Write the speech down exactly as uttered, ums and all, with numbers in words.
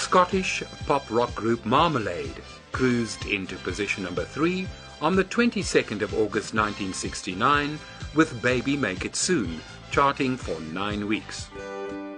Scottish pop rock group Marmalade cruised into position number three on the twenty-second of August nineteen sixty-nine with Baby Make It Soon, charting for nine weeks.